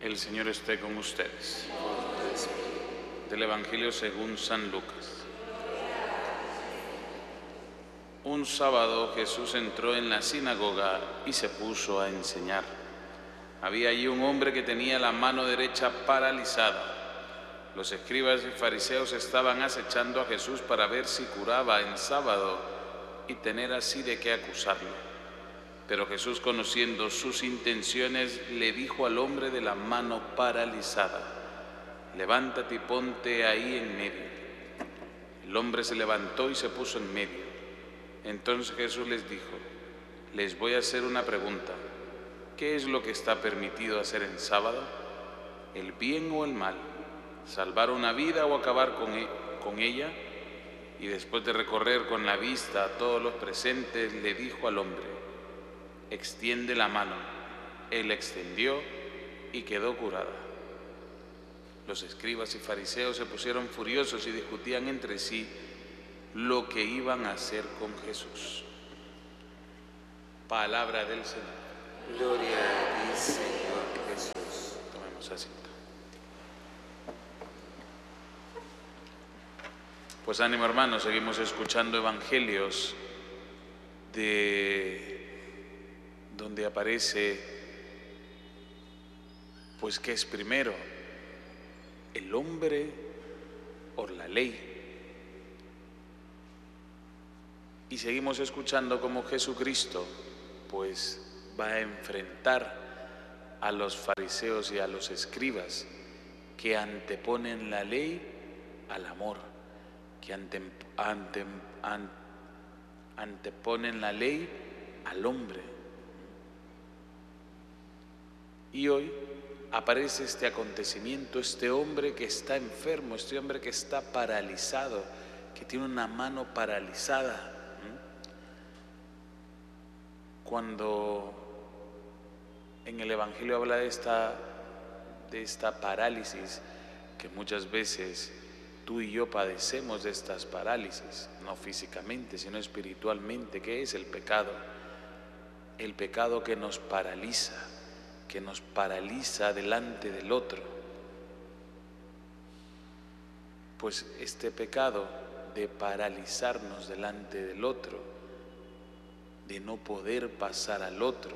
El Señor esté con ustedes. Del Evangelio según San Lucas. Un sábado Jesús entró en la sinagoga y se puso a enseñar. Había allí un hombre que tenía la mano derecha paralizada. Los escribas y fariseos estaban acechando a Jesús para ver si curaba en sábado y tener así de qué acusarlo. Pero Jesús, conociendo sus intenciones, le dijo al hombre de la mano paralizada: levántate y ponte ahí en medio. El hombre se levantó y se puso en medio. Entonces Jesús les dijo: les voy a hacer una pregunta. ¿Qué es lo que está permitido hacer en sábado? ¿El bien o el mal? ¿Salvar una vida o acabar con ella? Y después de recorrer con la vista a todos los presentes, le dijo al hombre: extiende la mano. Él extendió y quedó curada. Los escribas y fariseos se pusieron furiosos y discutían entre sí lo que iban a hacer con Jesús. Palabra del Señor. Gloria a ti, Señor Jesús. Tomemos asiento. Pues ánimo, hermanos, seguimos escuchando evangelios donde aparece, pues, ¿qué es primero? ¿El hombre o la ley? Y seguimos escuchando cómo Jesucristo, pues, va a enfrentar a los fariseos y a los escribas que anteponen la ley al amor, que anteponen la ley al hombre. Y hoy aparece este acontecimiento, este hombre que está enfermo, este hombre que está paralizado, que tiene una mano paralizada. Cuando en el Evangelio habla de esta parálisis, que muchas veces tú y yo padecemos de estas parálisis, no físicamente, sino espiritualmente. ¿Qué es el pecado? El pecado que nos paraliza delante del otro. Pues este pecado de paralizarnos delante del otro, de no poder pasar al otro,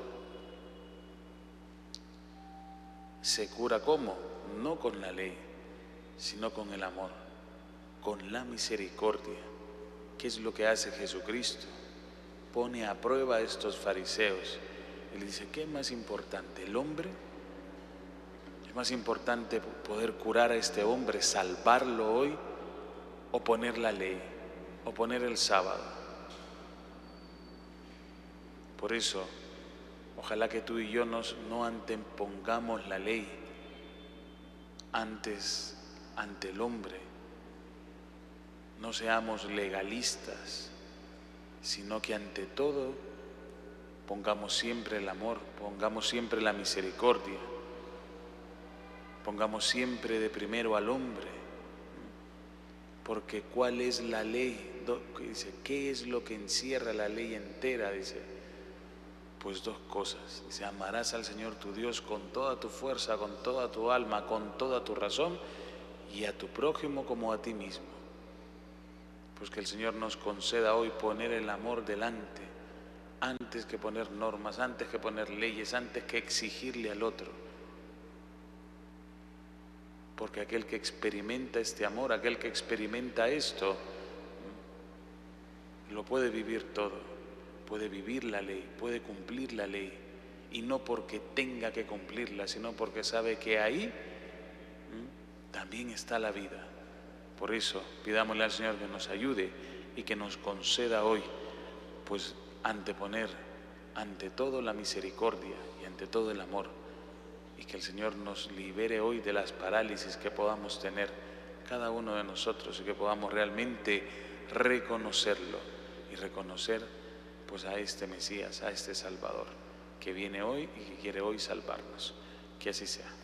se cura ¿cómo? No con la ley, sino con el amor, con la misericordia. ¿Qué es lo que hace Jesucristo? Pone a prueba a estos fariseos. Él dice: ¿qué es más importante, el hombre? ¿Es más importante poder curar a este hombre, salvarlo hoy, o poner la ley, o poner el sábado? Por eso, ojalá que tú y yo no antepongamos la ley ante el hombre. No seamos legalistas, sino que ante todo pongamos siempre el amor, pongamos siempre la misericordia, pongamos siempre de primero al hombre. Porque ¿cuál es la ley? Dice, ¿qué es lo que encierra la ley entera? Dice, pues dos cosas. Dice: amarás al Señor tu Dios con toda tu fuerza, con toda tu alma, con toda tu razón, y a tu prójimo como a ti mismo. Pues que el Señor nos conceda hoy poner el amor delante, antes que poner normas, antes que poner leyes, antes que exigirle al otro. Porque aquel que experimenta este amor, aquel que experimenta esto, lo puede vivir todo, puede vivir la ley, puede cumplir la ley, y no porque tenga que cumplirla, sino porque sabe que ahí también está la vida. Por eso pidámosle al Señor que nos ayude y que nos conceda hoy, pues, anteponer ante todo la misericordia y ante todo el amor, y que el Señor nos libere hoy de las parálisis que podamos tener cada uno de nosotros, y que podamos realmente reconocerlo y reconocer, pues, a este Mesías, a este Salvador que viene hoy y que quiere hoy salvarnos. Que así sea.